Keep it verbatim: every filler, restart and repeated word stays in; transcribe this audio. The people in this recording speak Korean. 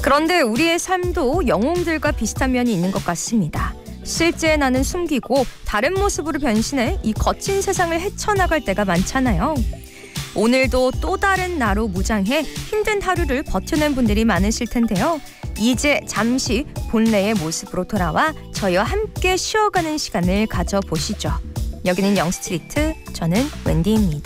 그런데 우리의 삶도 영웅들과 비슷한 면이 있는 것 같습니다. 실제 나는 숨기고 다른 모습으로 변신해 이 거친 세상을 헤쳐나갈 때가 많잖아요. 오늘도 또 다른 나로 무장해 힘든 하루를 버텨낸 분들이 많으실 텐데요. 이제 잠시 본래의 모습으로 돌아와 저희와 함께 쉬어가는 시간을 가져보시죠. 여기는 영스트리트, 저는 웬디입니다.